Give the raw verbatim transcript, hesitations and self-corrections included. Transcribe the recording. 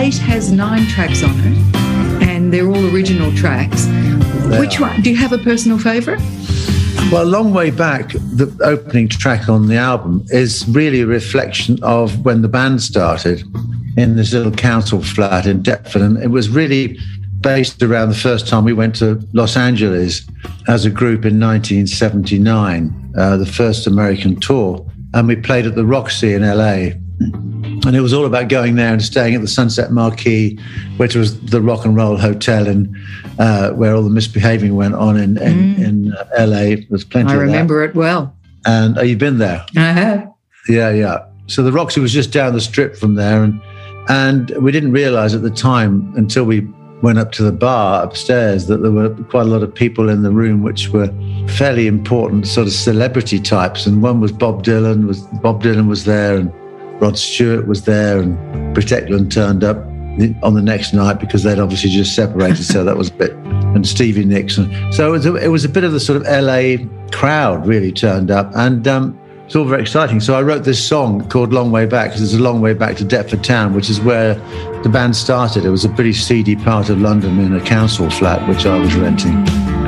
eight has nine tracks on it, and they're all original tracks. They Which are. one? Do you have a personal favourite? Well, Long Way Back, the opening track on the album, is really a reflection of when the band started in this little council flat in Deptford. And it was really based around the first time we went to Los Angeles as a group in nineteen seventy-nine, uh, the first American tour. And we played at the Roxy in L A. And it was all about going there and staying at the Sunset Marquis, which was the rock and roll hotel and uh, where all the misbehaving went on in, in, mm. in uh, L A. There's plenty I of that. I remember it well. And have you been there? I have. Yeah, yeah. So the Roxy was just down the strip from there. And, and we didn't realize at the time until we went up to the bar upstairs that there were quite a lot of people in the room which were fairly important sort of celebrity types. And one was Bob Dylan. Was Bob Dylan was there, and Rod Stewart was there, and Britt Ekland turned up on the next night because they'd obviously just separated, so that was a bit, and Stevie Nicks. So it was a, it was a bit of the sort of L A crowd really turned up, and um, it's all very exciting. So I wrote this song called Long Way Back, because it's a long way back to Deptford Town, which is where the band started. It was a pretty seedy part of London in a council flat, which I was renting.